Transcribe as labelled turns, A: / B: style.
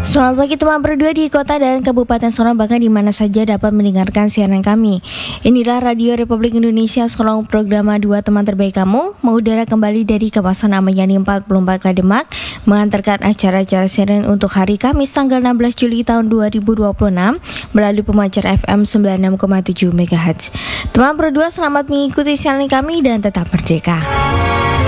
A: Selamat pagi teman berdua di kota dan kabupaten Sorong, bahkan di mana saja dapat mendengarkan siaran kami. Inilah Radio Republik Indonesia Sorong, program 2 teman terbaik kamu, mengudara kembali dari kawasan Amayani 44 Kademak, mengantarkan acara-acara siaran untuk hari Kamis tanggal 16 Juli tahun 2026 melalui pemancar FM 96,7 MHz. Teman berdua, selamat mengikuti siaran kami dan tetap merdeka.